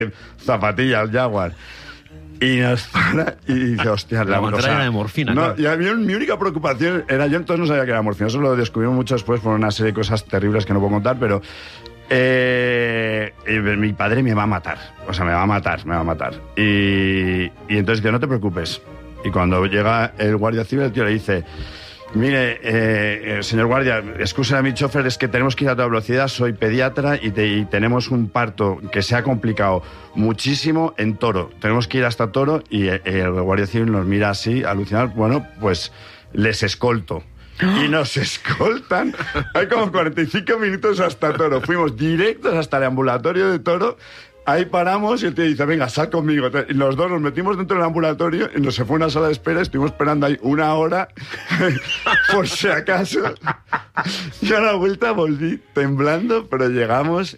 zapatillas Jaguar. Y nos para y dice, hostia, la montaña de morfina. No, claro. y a mí mi única preocupación era, yo entonces no sabía que era morfina, eso lo descubrimos mucho después por una serie de cosas terribles que no puedo contar, pero mi padre me va a matar, o sea, me va a matar. Y entonces dice, no te preocupes. Y cuando llega el guardia civil, el tío le dice, mire, señor guardia, excusa a mi chofer, es que tenemos que ir a toda velocidad, soy pediatra y tenemos un parto que se ha complicado muchísimo en Toro. Tenemos que ir hasta Toro y el guardia civil nos mira así, alucinado. Bueno, pues les escolto. Y nos escoltan. Hay como 45 minutos hasta Toro. Fuimos directos hasta el ambulatorio de Toro. Ahí paramos y el tío dice, venga, sal conmigo. Y los dos nos metimos dentro del ambulatorio y nos se fue a una sala de espera. Estuvimos esperando ahí 1 hora, por si acaso. Y a la vuelta volví temblando, pero llegamos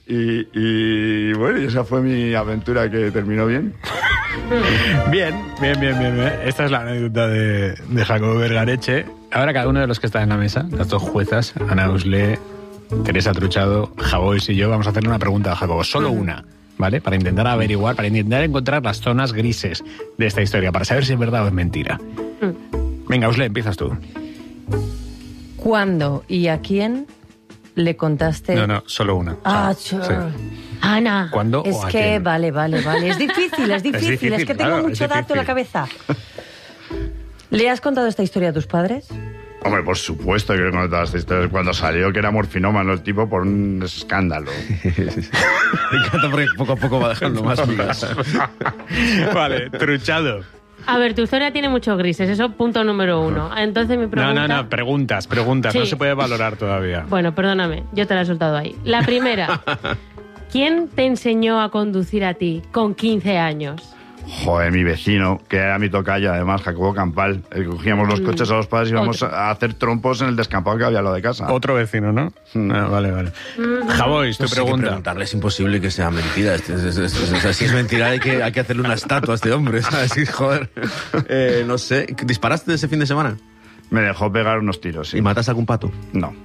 y bueno, y esa fue mi aventura que terminó bien. Bien. Esta es la anécdota de Jacobo Vergareche. Ahora cada uno de los que está en la mesa, las dos juezas, Ana Usle, Teresa Truchado, Javois y yo, vamos a hacerle una pregunta a Jacobo, solo una, ¿vale? Para intentar averiguar, para intentar encontrar las zonas grises de esta historia, para saber si es verdad o es mentira. Venga, Usle, empiezas tú. ¿Cuándo y a quién le contaste? No, solo una. Sí. Ana. ¿Cuándo Es o a que, quién? vale. Es difícil, es que tengo claro, mucho dato en la cabeza. ¿Le has contado esta historia a tus padres? Hombre, por supuesto que le he contado esta historia. Cuando salió que era morfinómano el tipo por un escándalo. Me encanta porque poco a poco va dejando más migas. Vale, Truchado. A ver, tu historia tiene muchos grises, eso punto número 1. Entonces mi pregunta... No, preguntas, Sí. no se puede valorar todavía. Bueno, perdóname, yo te la he soltado ahí. La primera, ¿quién te enseñó a conducir a ti con 15 años? Joder, mi vecino, que era mi tocayo, además, Jacobo Campal. Cogíamos los coches a los padres y íbamos a hacer trompos en el descampado que había lo de casa. Otro vecino, ¿no? Vale. Javois, tu No sé qué pregunta. preguntarle, es imposible que sea mentira. O sea, si es mentira hay que hacerle una estatua a este hombre, ¿sabes? Sí, joder. No sé, ¿disparaste ese fin de semana? Me dejó pegar unos tiros, sí. ¿Y mataste a algún pato? No.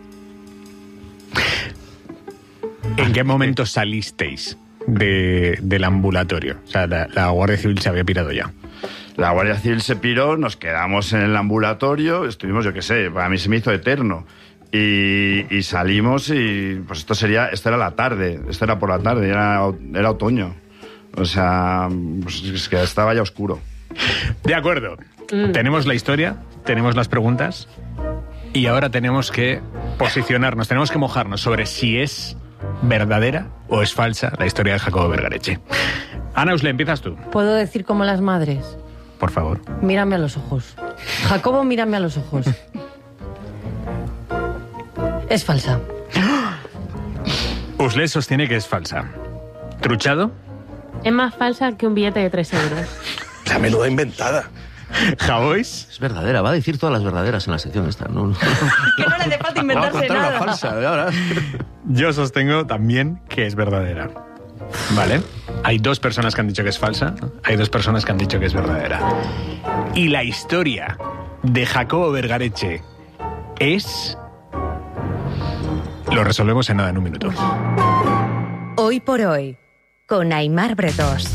¿En qué momento salisteis del ambulatorio? O sea, la Guardia Civil se había pirado ya. La Guardia Civil se piró, nos quedamos en el ambulatorio, estuvimos, yo qué sé, a mí se me hizo eterno. Y salimos y pues esto era la tarde, esto era por la tarde, era otoño. O sea, pues es que estaba ya oscuro. De acuerdo. Tenemos la historia, tenemos las preguntas y ahora tenemos que posicionarnos, tenemos que mojarnos sobre si es verdadera o es falsa la historia de Jacobo Vergareche. Ana Usle, empiezas tú. ¿Puedo decir como las madres? Por favor. Mírame a los ojos. Jacobo, mírame a los ojos. Es falsa. Usle sostiene que es falsa. ¿Truchado? Es más falsa que un billete de 3 euros. La menuda inventada. ¿Javois? Es verdadera, va a decir todas las verdaderas en la sección esta. No. Que no le hace falta inventarse Una nada. falsa, ahora. Yo sostengo también que es verdadera. ¿Vale? Hay 2 personas que han dicho que es falsa, hay 2 personas que han dicho que es verdadera. Y la historia de Jacobo Vergareche es... Lo resolvemos en nada, en un minuto. Hoy por hoy, con Aimar Bretós.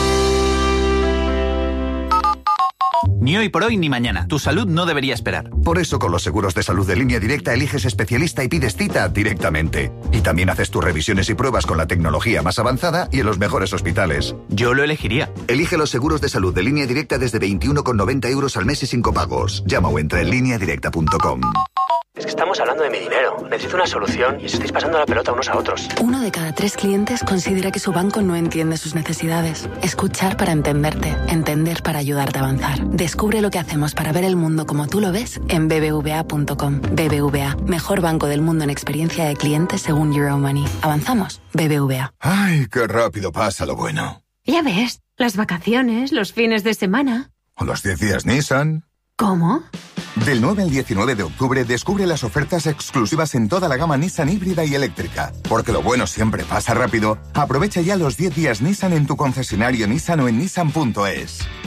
Ni hoy por hoy ni mañana. Tu salud no debería esperar. Por eso con los seguros de salud de Línea Directa eliges especialista y pides cita directamente. Y también haces tus revisiones y pruebas con la tecnología más avanzada y en los mejores hospitales. Yo lo elegiría. Elige los seguros de salud de Línea Directa desde 21,90 € al mes y sin copagos. Llama o entra en lineadirecta.com. Es que estamos hablando de mi dinero. Necesito una solución y os estáis pasando la pelota unos a otros. 1 de cada 3 clientes considera que su banco no entiende sus necesidades. Escuchar para entenderte. Entender para ayudarte a avanzar. Descubre lo que hacemos para ver el mundo como tú lo ves en bbva.com. BBVA, mejor banco del mundo en experiencia de clientes según Euromoney. ¿Avanzamos? BBVA. Ay, qué rápido pasa lo bueno. Ya ves, las vacaciones, los fines de semana. O los 10 días Nissan. ¿Cómo? Del 9 al 19 de octubre descubre las ofertas exclusivas en toda la gama Nissan híbrida y eléctrica. Porque lo bueno siempre pasa rápido. Aprovecha ya los 10 días Nissan en tu concesionario Nissan o en nissan.es.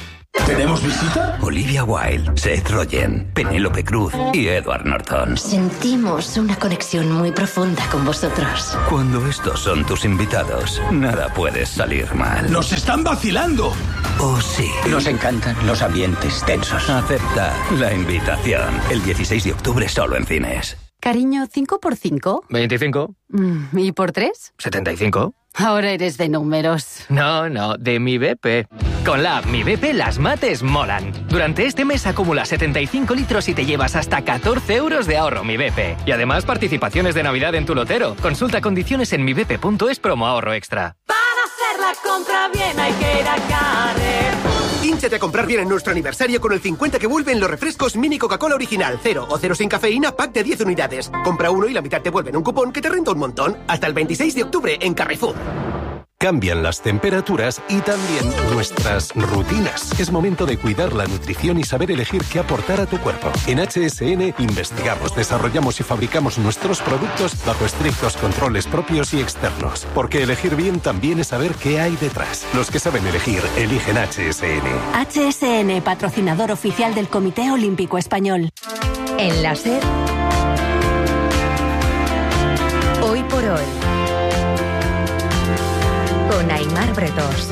¿Tenemos visita? Olivia Wilde, Seth Rogen, Penélope Cruz y Edward Norton. Sentimos una conexión muy profunda con vosotros. Cuando estos son tus invitados, nada puede salir mal. ¡Nos están vacilando! ¿O sí? Nos encantan los ambientes tensos. Acepta la invitación. El 16 de octubre solo en cines. Cariño, ¿5 por 5? 25. ¿Y por 3? 75. Ahora eres de números. No, de Mi BP. Con la app Mi BP las mates molan. Durante este mes acumula 75 litros y te llevas hasta 14 euros de ahorro Mi BP. Y además participaciones de Navidad en tu lotero. Consulta condiciones en mibp.es promo ahorro extra. Para hacer la compra bien hay que ir a Carrefour. Hínchate a comprar bien en nuestro aniversario con el 50 que vuelven los refrescos Mini Coca-Cola Original, 0 o 0 sin cafeína, pack de 10 unidades. Compra uno y la mitad te vuelven un cupón que te renta un montón. Hasta el 26 de octubre en Carrefour. Cambian las temperaturas y también nuestras rutinas. Es momento de cuidar la nutrición y saber elegir qué aportar a tu cuerpo. En HSN investigamos, desarrollamos y fabricamos nuestros productos bajo estrictos controles propios y externos. Porque elegir bien también es saber qué hay detrás. Los que saben elegir, eligen HSN. HSN, patrocinador oficial del Comité Olímpico Español. En la SER, Hoy por Hoy, con Aimar Bretos.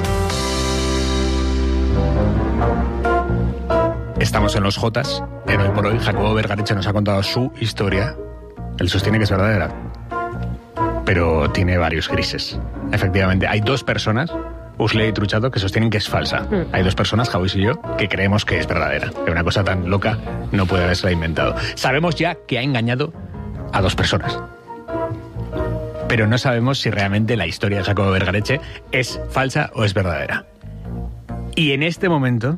Estamos en los Jotas, en Hoy por Hoy. Jacobo Vergareche nos ha contado su historia. Él sostiene que es verdadera, pero tiene varios grises. Efectivamente, hay dos personas, Usley y Truchado, que sostienen que es falsa. Hay dos personas, Javois y yo, que creemos que es verdadera. Que una cosa tan loca no puede haberse inventado. Sabemos ya que ha engañado a dos personas. Pero no sabemos si realmente la historia de Jacobo Vergareche es falsa o es verdadera. Y en este momento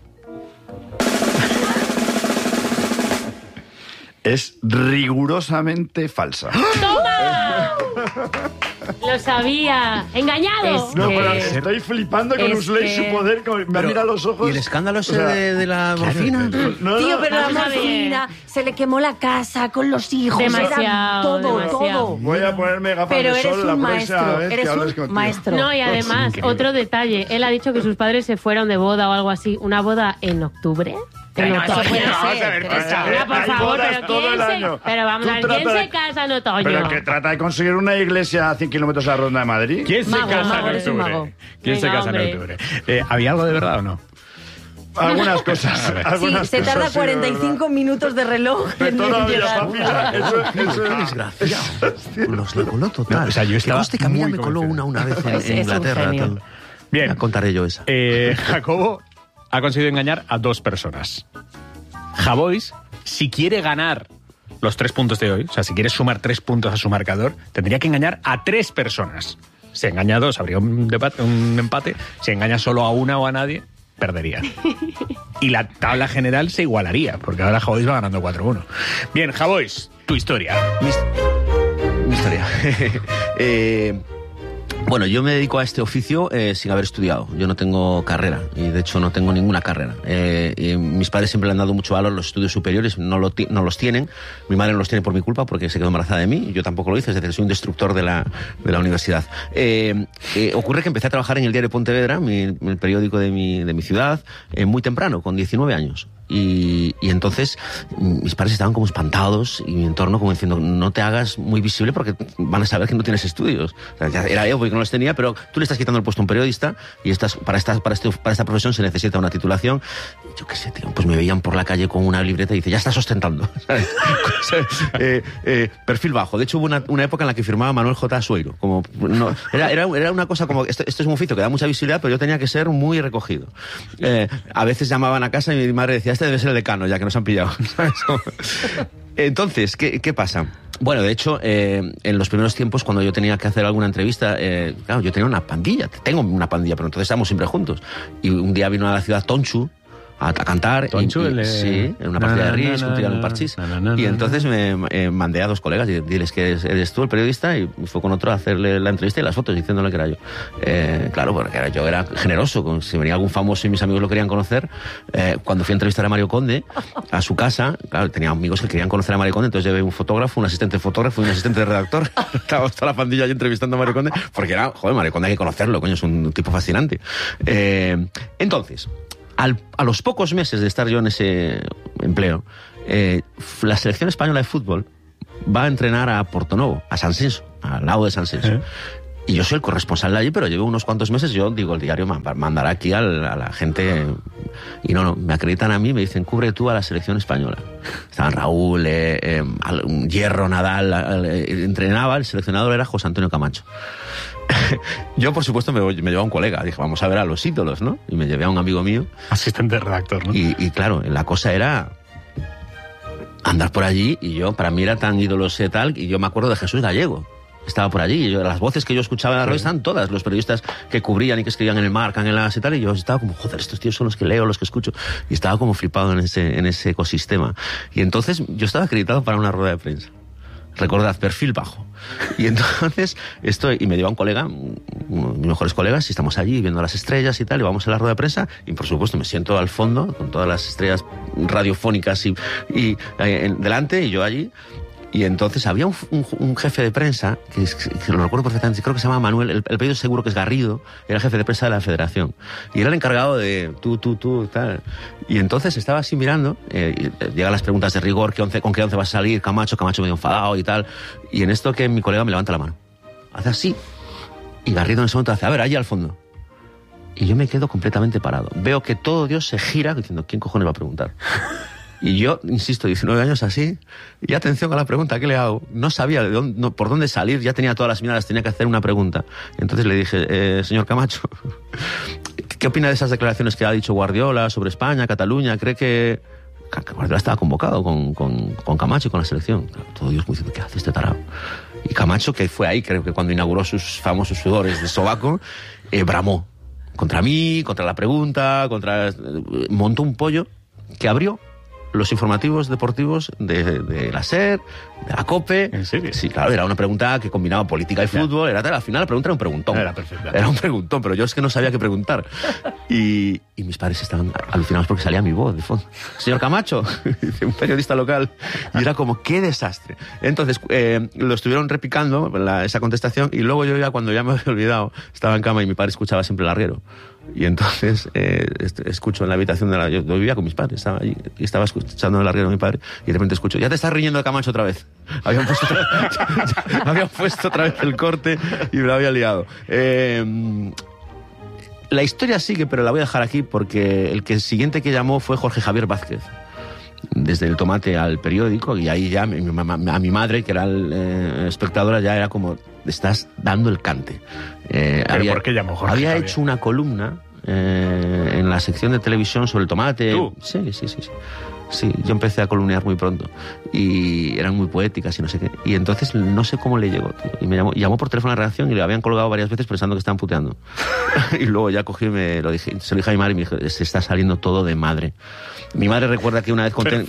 es rigurosamente falsa. ¡Toma! Lo sabía. ¡Engañado! No, pero estoy flipando con Usley, su poder. Me ha mirado a los ojos. ¿Y el escándalo ese de la morfina? Tío, pero la morfina, se le quemó la casa con los hijos. Era todo. Voy a ponerme gafas de sol la próxima vez que hables contigo. Maestro. No, y además, otro detalle. Él ha dicho que sus padres se fueron de boda o algo así. ¿Una boda en octubre? Pero por favor, pero ¿quién se casa en otoño? Pero que trata de conseguir una iglesia a 100 kilómetros a la Ronda de Madrid. ¿Quién se casa en octubre? ¿Quién se casa en octubre? ¿Había algo de verdad o no? Algunas cosas. Sí, se tarda 45 minutos de reloj. Los le coló total. O sea, yo estaba este camino me coló una vez en Inglaterra. Bien. Ya contaré yo esa. Jacobo ha conseguido engañar a dos personas. Javois, si quiere ganar los 3 puntos de hoy, o sea, si quiere sumar 3 puntos a su marcador, tendría que engañar a 3 personas. Si engaña a 2, habría un empate. Si engaña solo a una o a nadie, perdería. Y la tabla general se igualaría, porque ahora Javois va ganando 4-1. Bien, Javois, tu historia. Mi historia. Bueno, yo me dedico a este oficio sin haber estudiado. Yo no tengo carrera, y de hecho no tengo ninguna carrera. Y mis padres siempre le han dado mucho valor a los estudios superiores, no los tienen. Mi madre no los tiene por mi culpa porque se quedó embarazada de mí, y yo tampoco lo hice, es decir, soy un destructor de la universidad. Ocurre que empecé a trabajar en el diario Pontevedra, el periódico de mi ciudad, muy temprano, con 19 años. Y entonces mis padres estaban como espantados, y mi entorno como diciendo, no te hagas muy visible porque van a saber que no tienes estudios. O sea, ya era obvio que no los tenía, pero tú le estás quitando el puesto a un periodista, y para esta profesión se necesita una titulación. Yo qué sé, tío, pues me veían por la calle con una libreta y dice, ya estás ostentando, ¿sabes? Perfil bajo. De hecho, hubo una época en la que firmaba Manuel J. Asueiro. Como, no, era una cosa como, esto es un oficio que da mucha visibilidad, pero yo tenía que ser muy recogido. A veces llamaban a casa y mi madre decía, este debe ser el decano, ya que nos han pillado, ¿sabes? Entonces, ¿qué pasa? Bueno, de hecho, en los primeros tiempos, cuando yo tenía que hacer alguna entrevista, claro, yo tenía una pandilla, tengo una pandilla, pero entonces estábamos siempre juntos. Y un día vino a la ciudad Tonchu a cantar. ¿Tonchu? Sí, en una partida de Ries, un tirano, un parchís. Y entonces me mandé a 2 colegas y diles que eres tú el periodista, y fue con otro a hacerle la entrevista y las fotos, diciéndole que era yo. Claro, porque yo era generoso, si venía algún famoso y mis amigos lo querían conocer. Cuando fui a entrevistar a Mario Conde a su casa, claro, tenía amigos que querían conocer a Mario Conde, entonces llevé un fotógrafo, un asistente de fotógrafo y un asistente de redactor. Estaba toda la pandilla allí entrevistando a Mario Conde, porque Mario Conde hay que conocerlo, coño, es un tipo fascinante. Entonces, A los pocos meses de estar yo en ese empleo, la selección española de fútbol va a entrenar a Portonovo, a San Senso, al lado de San Senso. Y yo soy el corresponsal de allí, pero llevo unos cuantos meses. Yo digo, el diario mandará aquí a la gente. Y no, me acreditan a mí, me dicen, cubre tú a la selección española. Estaban Raúl, Hierro, Nadal, entrenaba, el seleccionador era José Antonio Camacho. Yo, por supuesto, me llevaba un colega. Dije, vamos a ver a los ídolos, ¿no? Y me llevé a un amigo mío. Asistente redactor, ¿no? Y claro, la cosa era andar por allí, y yo, para mí era tan ídolos tal, y yo me acuerdo de Jesús Gallego. Estaba por allí, y las voces que yo escuchaba en la radio están todas, los periodistas que cubrían y que escribían en el Marca, en las y tal, y yo estaba como, joder, estos tíos son los que leo, los que escucho, y estaba como flipado en ese ecosistema. Y entonces yo estaba acreditado para una rueda de prensa. Recordad, perfil bajo. Y entonces y me lleva un colega, uno de mis mejores colegas, y estamos allí viendo las estrellas y tal, y vamos a la rueda de prensa, y por supuesto me siento al fondo con todas las estrellas radiofónicas y delante, y yo allí. Y entonces había un jefe de prensa, que lo recuerdo perfectamente, creo que se llama Manuel, el apellido seguro que es Garrido, era el jefe de prensa de la Federación. Y era el encargado de tú, tal. Y entonces estaba así mirando, llegan las preguntas de rigor, ¿con qué once vas a salir? Camacho medio enfadado y tal. Y en esto que mi colega me levanta la mano. Hace así. Y Garrido en ese momento hace, a ver, allí al fondo. Y yo me quedo completamente parado. Veo que todo Dios se gira diciendo, ¿quién cojones va a preguntar? Y yo, insisto, 19 años así, y atención a la pregunta, ¿qué le hago? No sabía por dónde salir, ya tenía todas las miradas, tenía que hacer una pregunta. Entonces le dije, señor Camacho, ¿qué opina de esas declaraciones que ha dicho Guardiola sobre España, Cataluña? ¿Cree que Guardiola estaba convocado con Camacho y con la selección? Claro, todo Dios me diciendo, ¿qué hace este tarado? Y Camacho, que fue ahí, creo que cuando inauguró sus famosos sudores de sobaco, bramó contra mí, contra la pregunta, montó un pollo que abrió los informativos deportivos de la SER, de la COPE. ¿En serio? Sí, claro, era una pregunta que combinaba política y fútbol. Al final la pregunta era un preguntón. Era perfecta. Era un preguntón, pero yo es que no sabía qué preguntar. Y mis padres estaban alucinados porque salía mi voz de fondo. Señor Camacho, un periodista local. Y era como, qué desastre. Entonces, lo estuvieron repicando, esa contestación, y luego yo cuando ya me había olvidado, estaba en cama y mi padre escuchaba siempre el arriero. Y entonces escucho en la habitación yo vivía con mis padres, estaba allí, y estaba escuchando el arriero de mi padre, y de repente escucho, ya te estás riñendo de Camacho otra vez. Habían puesto otra vez el corte y me lo había liado. La historia sigue, pero la voy a dejar aquí porque el siguiente que llamó fue Jorge Javier Vázquez. Desde el tomate al periódico, y ahí ya a mi madre, que era espectadora, ya era como, estás dando el cante. ¿Pero por qué llamó Jorge Había Javier? hecho una columna en la sección de televisión sobre el tomate. ¿Tú? Sí, yo empecé a columniar muy pronto y eran muy poéticas y no sé qué. Y entonces no sé cómo le llegó, tío. Y me llamó por teléfono a la redacción y le habían colgado varias veces pensando que estaban puteando. Y luego ya cogí y se lo dije a mi madre y me dijo, se está saliendo todo de madre. Mi madre recuerda que una vez conté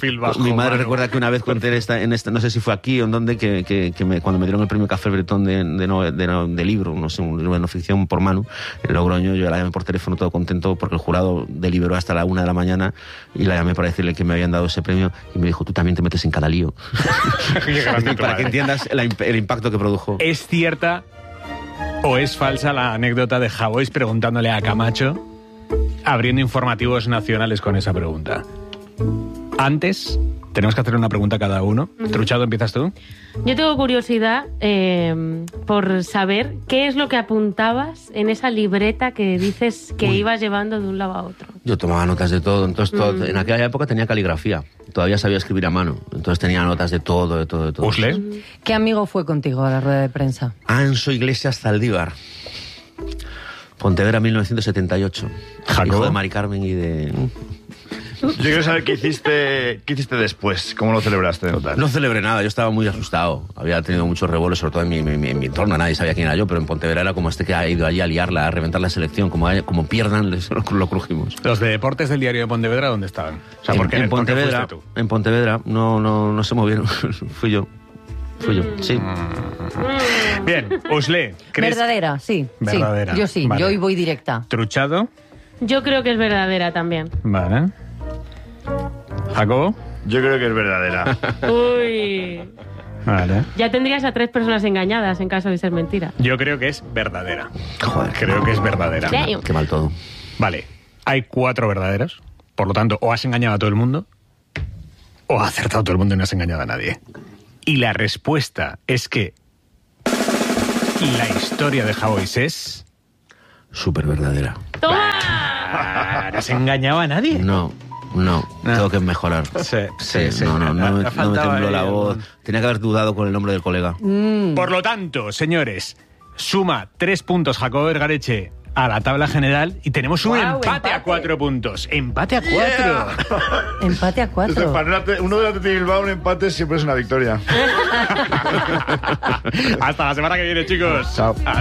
no sé si fue aquí o en dónde, cuando me dieron el premio Café Bretón de libro, no sé, un libro de no ficción por Manu, en Logroño, yo la llamé por teléfono todo contento porque el jurado deliberó hasta la 1 de la mañana y la llamé para decirle que me habían dado ese premio y me dijo, tú también te metes en cada lío. Para que entiendas el impacto que produjo. ¿Es cierta o es falsa la anécdota de Javois preguntándole a Camacho, abriendo informativos nacionales con esa pregunta? Antes, tenemos que hacer una pregunta cada uno. Truchado, ¿empiezas tú? Yo tengo curiosidad por saber qué es lo que apuntabas en esa libreta que dices que ibas llevando de un lado a otro. Yo tomaba notas de todo, entonces en aquella época tenía caligrafía, todavía sabía escribir a mano, entonces tenía notas de todo. ¿Usle? ¿Qué amigo fue contigo a la rueda de prensa? Anso Iglesias Zaldívar, Pontevedra 1978, ¿Jacobo? Hijo de Mari Carmen y de... Yo quiero saber qué hiciste después, cómo lo celebraste. No celebré nada, yo estaba muy asustado. Había tenido muchos revuelos, sobre todo en mi entorno, nadie sabía quién era yo, pero en Pontevedra era como que ha ido allí a liarla, a reventar la selección, como pierdan, lo crujimos. Los de deportes del diario de Pontevedra, ¿dónde estaban? O sea, en Pontevedra no se movieron, fui yo, sí. Bien, Usle, ¿crees? Verdadera, sí. Verdadera. Sí, yo sí, vale. yo hoy voy directa. ¿Truchado? Yo creo que es verdadera también. Vale. ¿Jacobo? Yo creo que es verdadera. Uy. Vale. Ya tendrías a 3 personas engañadas en caso de ser mentira. Yo creo que es verdadera. Joder, creo que es verdadera. Damn. Qué mal todo. Vale. hay 4 verdaderas. Por lo tanto, o has engañado a todo el mundo, o has acertado todo el mundo y no has engañado a nadie. Y la respuesta es que la historia de Javois es... súper verdadera. ¡Toma! ¿No has engañado a nadie? No, tengo que mejorar. Sí. No me tembló la voz. Tenía que haber dudado con el nombre del colega. Por lo tanto, señores, suma 3 puntos Jacobo Vergareche a la tabla general y tenemos un empate a 4 puntos. ¡Empate a 4! Yeah. Empate a 4. Para uno de Athletic Bilbao, un empate siempre es una victoria. Hasta la semana que viene, chicos. Chao.